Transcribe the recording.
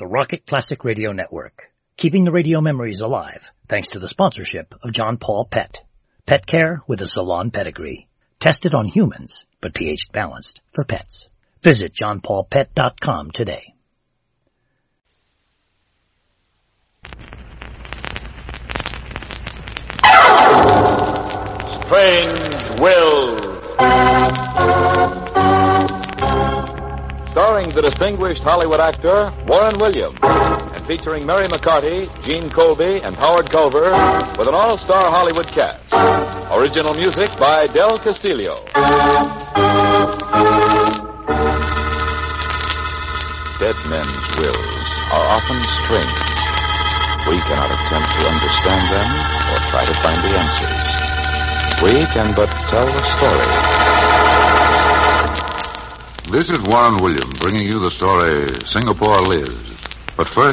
the Rocket Classic Radio Network, keeping the radio memories alive thanks to the sponsorship of John Paul Pet. Pet care with a salon pedigree. Tested on humans, but pH balanced for pets. Visit johnpaulpet.com today. Strange Will. Starring the distinguished Hollywood actor Warren Williams, and featuring Mary McCarty, Gene Colby, and Howard Culver, with an all-star Hollywood cast. Original music by Del Castillo. Dead men's wills are often strange. We cannot attempt to understand them or try to find the answers. We can but tell the story. This is Warren Williams bringing you the story Singapore Liz. But first,